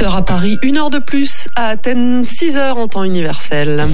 8h à Paris, 1 heure de plus à Athènes, 6h en temps universel.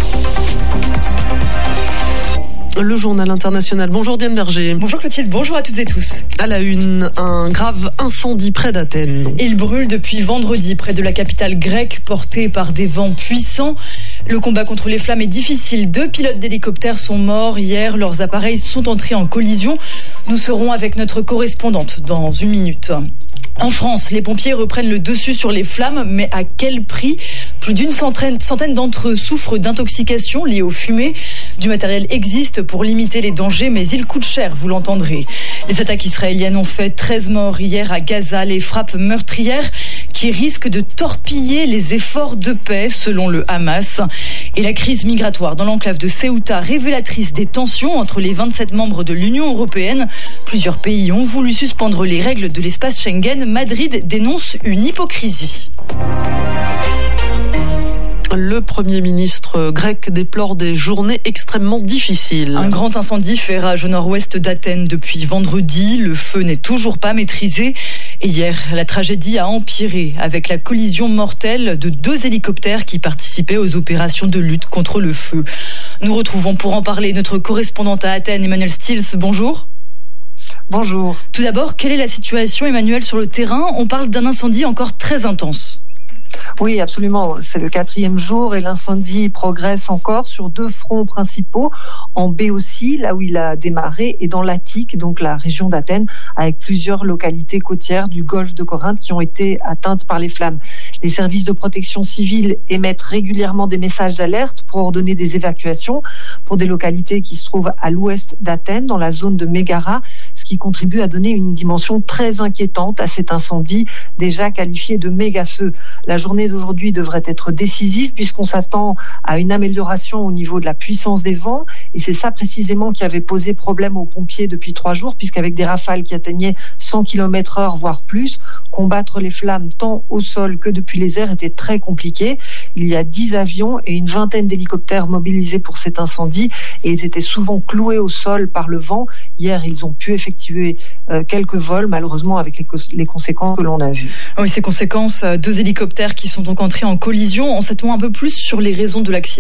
Le journal international. Bonjour Diane Berger. Bonjour Clotilde, bonjour à toutes et tous. À la une, un grave incendie près d'Athènes. Il brûle depuis vendredi près de la capitale grecque, porté par des vents puissants. Le combat contre les flammes est difficile. 2 pilotes d'hélicoptères sont morts hier. Leurs appareils sont entrés en collision. Nous serons avec notre correspondante dans une minute. En France, les pompiers reprennent le dessus sur les flammes, mais à quel prix ? Plus d'une centaine d'entre eux souffrent d'intoxication liée aux fumées. Du matériel existe pour limiter les dangers, mais il coûte cher, vous l'entendrez. Les attaques israéliennes ont fait 13 morts hier à Gaza, les frappes meurtrières qui risquent de torpiller les efforts de paix, selon le Hamas. Et la crise migratoire dans l'enclave de Ceuta, révélatrice des tensions entre les 27 membres de l'Union européenne. Plusieurs pays ont voulu suspendre les règles de l'espace Schengen. Madrid dénonce une hypocrisie. Le Premier ministre grec déplore des journées extrêmement difficiles. Un grand incendie fait rage au nord-ouest d'Athènes depuis vendredi. Le feu n'est toujours pas maîtrisé. Et hier, la tragédie a empiré avec la collision mortelle de 2 hélicoptères qui participaient aux opérations de lutte contre le feu. Nous retrouvons pour en parler notre correspondante à Athènes, Emmanuel Stills. Bonjour. Bonjour. Tout d'abord, quelle est la situation, Emmanuel, sur le terrain ? On parle d'un incendie encore très intense. Oui, absolument. C'est le 4e jour et l'incendie progresse encore sur 2 fronts principaux, en Béotie, là où il a démarré, et dans l'Attique, donc la région d'Athènes, avec plusieurs localités côtières du golfe de Corinthe qui ont été atteintes par les flammes. Les services de protection civile émettent régulièrement des messages d'alerte pour ordonner des évacuations pour des localités qui se trouvent à l'ouest d'Athènes, dans la zone de Mégara, ce qui contribue à donner une dimension très inquiétante à cet incendie déjà qualifié de méga-feu. La journée d'aujourd'hui devrait être décisive puisqu'on s'attend à une amélioration au niveau de la puissance des vents et c'est ça précisément qui avait posé problème aux pompiers depuis 3 jours puisqu'avec des rafales qui atteignaient 100 km/h voire plus, combattre les flammes tant au sol que depuis les airs était très compliqué. Il y a 10 avions et une vingtaine d'hélicoptères mobilisés pour cet incendie et ils étaient souvent cloués au sol par le vent. Hier, ils ont pu effectuer quelques vols, malheureusement avec les conséquences que l'on a vues. Oui, ces conséquences, 2 hélicoptères qui sont donc entrés en collision. En sait-on un peu plus sur les raisons de l'accident ?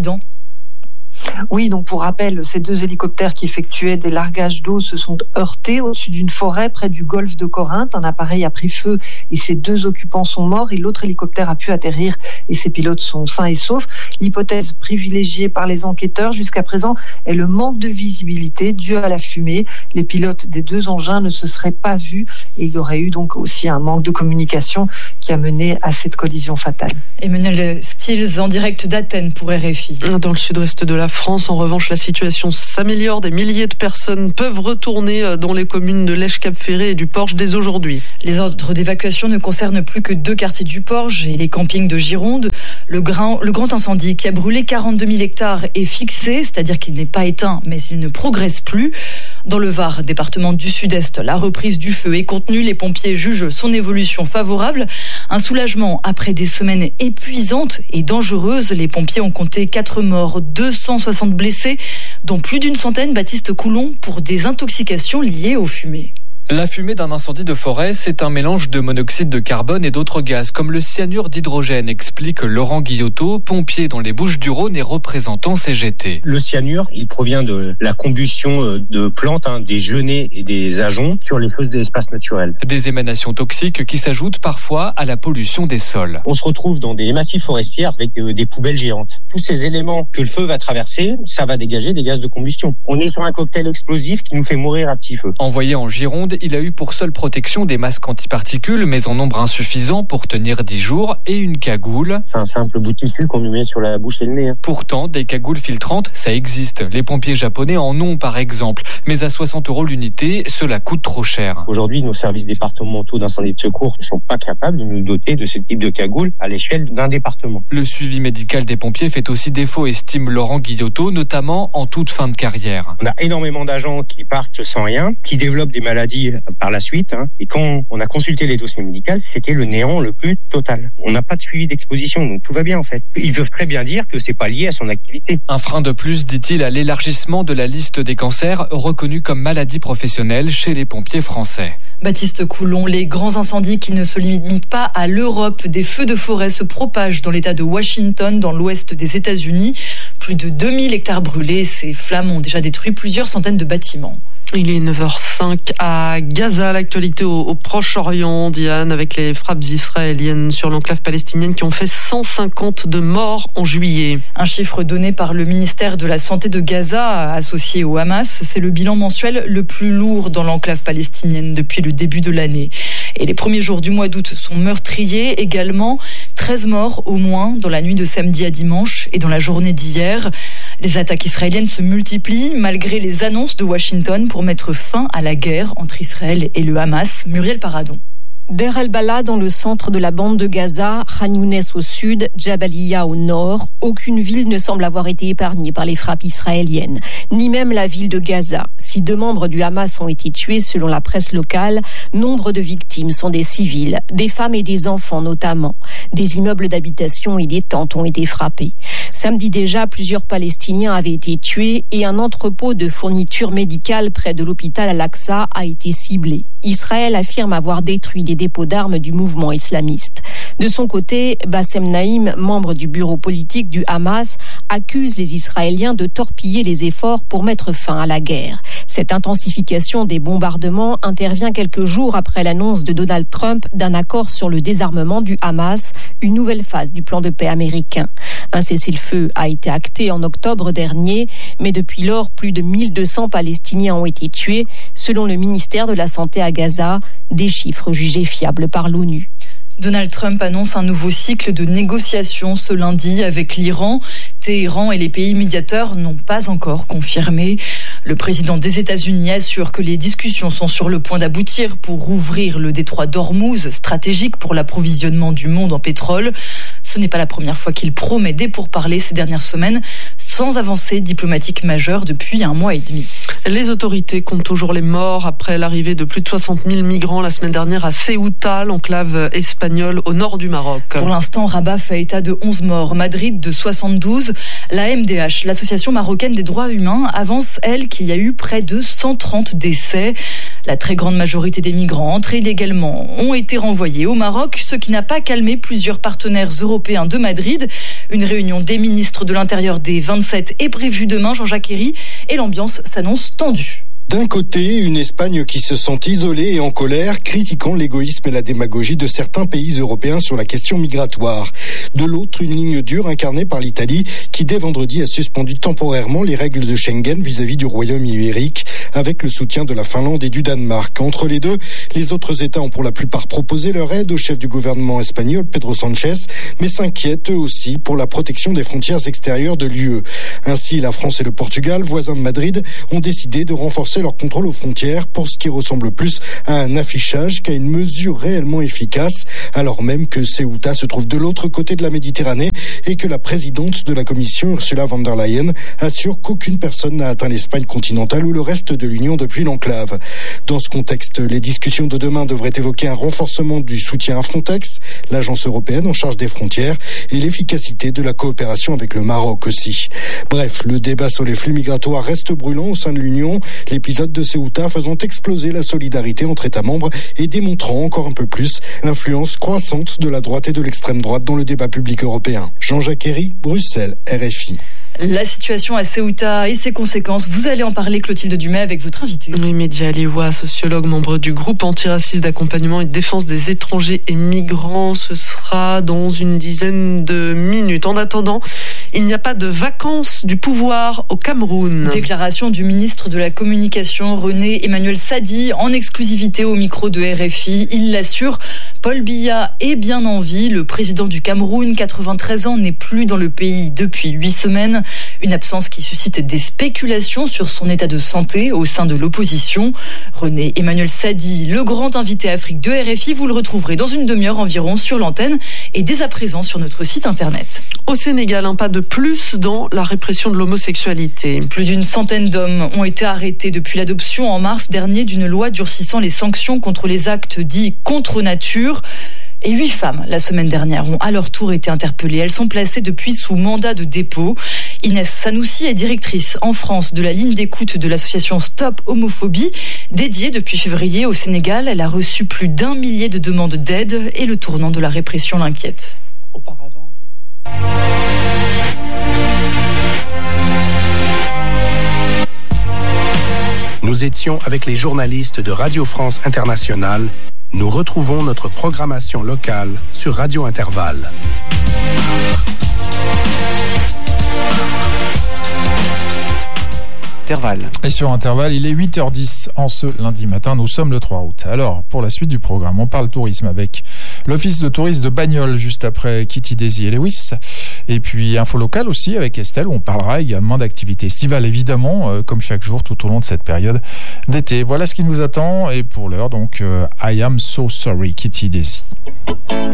Oui, donc pour rappel, ces 2 hélicoptères qui effectuaient des largages d'eau se sont heurtés au-dessus d'une forêt près du golfe de Corinthe. Un appareil a pris feu et ses 2 occupants sont morts et l'autre hélicoptère a pu atterrir et ses pilotes sont sains et saufs. L'hypothèse privilégiée par les enquêteurs jusqu'à présent est le manque de visibilité dû à la fumée. Les pilotes des 2 engins ne se seraient pas vus et il y aurait eu donc aussi un manque de communication qui a mené à cette collision fatale. Emmanuel Stills en direct d'Athènes pour RFI. Dans le sud-ouest de la France, en revanche, la situation s'améliore. Des milliers de personnes peuvent retourner dans les communes de Lèche-Cap-Ferré et du Porge dès aujourd'hui. Les ordres d'évacuation ne concernent plus que 2 quartiers du Porge et les campings de Gironde. Le grand incendie qui a brûlé 42 000 hectares est fixé, c'est-à-dire qu'il n'est pas éteint, mais il ne progresse plus. Dans le Var, département du Sud-Est, la reprise du feu est contenue. Les pompiers jugent son évolution favorable. Un soulagement après des semaines épuisantes et dangereuses. Les pompiers ont compté 4 morts, 260 blessés, dont plus d'une centaine, Baptiste Coulon, pour des intoxications liées aux fumées. La fumée d'un incendie de forêt, c'est un mélange de monoxyde de carbone et d'autres gaz, comme le cyanure d'hydrogène, explique Laurent Guillotot, pompier dans les Bouches-du-Rhône et représentant CGT. Le cyanure, il provient de la combustion de plantes, des genêts et des ajoncs sur les feux des espaces naturels. Des émanations toxiques qui s'ajoutent parfois à la pollution des sols. On se retrouve dans des massifs forestiers avec des poubelles géantes. Tous ces éléments que le feu va traverser, ça va dégager des gaz de combustion. On est sur un cocktail explosif qui nous fait mourir à petit feu. Envoyé en Gironde, il a eu pour seule protection des masques antiparticules, mais en nombre insuffisant pour tenir 10 jours, et une cagoule. C'est un simple bout de tissu qu'on nous met sur la bouche et le nez. Pourtant, des cagoules filtrantes, ça existe. Les pompiers japonais en ont par exemple. Mais à 60 € l'unité, cela coûte trop cher. Aujourd'hui, nos services départementaux d'incendie de secours ne sont pas capables de nous doter de ce type de cagoule à l'échelle d'un département. Le suivi médical des pompiers fait aussi défaut, estime Laurent Guillotot, notamment en toute fin de carrière. On a énormément d'agents qui partent sans rien, qui développent des maladies suivi par la suite. Et quand on a consulté les dossiers médicaux, c'était le néant le plus total. On n'a pas de suivi d'exposition, donc tout va bien en fait. Ils peuvent très bien dire que c'est pas lié à son activité. Un frein de plus, dit-il, à l'élargissement de la liste des cancers reconnus comme maladies professionnelles chez les pompiers français. Baptiste Coulon, les grands incendies qui ne se limitent pas à l'Europe, des feux de forêt se propagent dans l'État de Washington, dans l'ouest des États-Unis. Plus de 2000 hectares brûlés, ces flammes ont déjà détruit plusieurs centaines de bâtiments. Il est 9h05 à Gaza, l'actualité au Proche-Orient, Diane, avec les frappes israéliennes sur l'enclave palestinienne qui ont fait 150 de morts en juillet. Un chiffre donné par le ministère de la Santé de Gaza, associé au Hamas, c'est le bilan mensuel le plus lourd dans l'enclave palestinienne depuis le début de l'année. Et les premiers jours du mois d'août sont meurtriers également. 13 morts au moins dans la nuit de samedi à dimanche et dans la journée d'hier. Les attaques israéliennes se multiplient malgré les annonces de Washington pour mettre fin à la guerre entre Israël et le Hamas. Muriel Paradon. Der el-Bala dans le centre de la bande de Gaza, Khan Younes au sud, Jabalia au nord. Aucune ville ne semble avoir été épargnée par les frappes israéliennes, ni même la ville de Gaza. Si 2 membres du Hamas ont été tués selon la presse locale, nombre de victimes sont des civils, des femmes et des enfants notamment. Des immeubles d'habitation et des tentes ont été frappés. Samedi déjà, plusieurs Palestiniens avaient été tués et un entrepôt de fournitures médicales près de l'hôpital Al-Aqsa a été ciblé. Israël affirme avoir détruit des dépôts d'armes du mouvement islamiste. De son côté, Bassem Naïm, membre du bureau politique du Hamas, accuse les Israéliens de torpiller les efforts pour mettre fin à la guerre. Cette intensification des bombardements intervient quelques jours après l'annonce de Donald Trump d'un accord sur le désarmement du Hamas, une nouvelle phase du plan de paix américain. Un cessez-le-feu a été acté en octobre dernier, mais depuis lors, plus de 1200 Palestiniens ont été tués, selon le ministère de la Santé à Gaza, des chiffres jugés fiables par l'ONU. Donald Trump annonce un nouveau cycle de négociations ce lundi avec l'Iran. Téhéran et les pays médiateurs n'ont pas encore confirmé. Le président des États-Unis assure que les discussions sont sur le point d'aboutir pour rouvrir le détroit d'Ormuz, stratégique pour l'approvisionnement du monde en pétrole. Ce n'est pas la première fois qu'il promet des pourparlers ces dernières semaines, sans avancée diplomatique majeure depuis 1 mois et demi. Les autorités comptent toujours les morts après l'arrivée de plus de 60 000 migrants la semaine dernière à Ceuta, l'enclave espagnole au nord du Maroc. Pour l'instant, Rabat fait état de 11 morts, Madrid de 72. La MDH, l'Association marocaine des droits humains, avance, elle, qu'il y a eu près de 130 décès. La très grande majorité des migrants entrés illégalement ont été renvoyés au Maroc, ce qui n'a pas calmé plusieurs partenaires européens de Madrid. Une réunion des ministres de l'Intérieur des 27 est prévue demain, Jean-Jacques Herry, et l'ambiance s'annonce tendue. D'un côté, une Espagne qui se sent isolée et en colère, critiquant l'égoïsme et la démagogie de certains pays européens sur la question migratoire. De l'autre, une ligne dure incarnée par l'Italie qui, dès vendredi, a suspendu temporairement les règles de Schengen vis-à-vis du Royaume ibérique, avec le soutien de la Finlande et du Danemark. Entre les deux, les autres États ont pour la plupart proposé leur aide au chef du gouvernement espagnol, Pedro Sánchez, mais s'inquiètent eux aussi pour la protection des frontières extérieures de l'UE. Ainsi, la France et le Portugal, voisins de Madrid, ont décidé de renforcer leur contrôle aux frontières pour ce qui ressemble plus à un affichage qu'à une mesure réellement efficace, alors même que Ceuta se trouve de l'autre côté de la Méditerranée et que la présidente de la Commission, Ursula von der Leyen, assure qu'aucune personne n'a atteint l'Espagne continentale ou le reste de l'Union depuis l'enclave. Dans ce contexte, les discussions de demain devraient évoquer un renforcement du soutien à Frontex, l'agence européenne en charge des frontières, et l'efficacité de la coopération avec le Maroc aussi. Bref, le débat sur les flux migratoires reste brûlant au sein de l'Union. L'épisode de Ceuta faisant exploser la solidarité entre États membres et démontrant encore un peu plus l'influence croissante de la droite et de l'extrême droite dans le débat public européen. Jean-Jacques Herry, Bruxelles, RFI. La situation à Ceuta et ses conséquences, vous allez en parler, Clotilde Dumais, avec votre invité. Oui, Média Aliwa, sociologue, membre du groupe antiraciste d'accompagnement et de défense des étrangers et migrants. Ce sera dans une dizaine de minutes. En attendant, il n'y a pas de vacances du pouvoir au Cameroun. Déclaration du ministre de la Communication, René Emmanuel Sadi, en exclusivité au micro de RFI. Il l'assure, Paul Biya est bien en vie. Le président du Cameroun, 93 ans, n'est plus dans le pays depuis 8 semaines. Une absence qui suscite des spéculations sur son état de santé au sein de l'opposition. René Emmanuel Sadi, le grand invité Afrique de RFI, vous le retrouverez dans une demi-heure environ sur l'antenne et dès à présent sur notre site internet. Au Sénégal, un pas de plus dans la répression de l'homosexualité. Plus d'une centaine d'hommes ont été arrêtés depuis l'adoption en mars dernier d'une loi durcissant les sanctions contre les actes dits contre nature. Et 8 femmes, la semaine dernière, ont à leur tour été interpellées. Elles sont placées depuis sous mandat de dépôt. Inès Sanoussi est directrice en France de la ligne d'écoute de l'association Stop Homophobie. Dédiée depuis février au Sénégal, elle a reçu plus d'1 millier de demandes d'aide et le tournant de la répression l'inquiète. Auparavant, Nous étions avec les journalistes de Radio France Internationale. Nous retrouvons notre programmation locale sur Radio Intervalle. Et sur Intervalle, il est 8h10 en ce lundi matin. Nous sommes le 3 août. Alors, pour la suite du programme, on parle tourisme avec l'Office de tourisme de Bagnoles juste après Kitty Daisy et Lewis. Et puis, info locale aussi avec Estelle où on parlera également d'activités estivales, évidemment, comme chaque jour tout au long de cette période d'été. Voilà ce qui nous attend. Et pour l'heure, donc, I Am So Sorry, Kitty Daisy.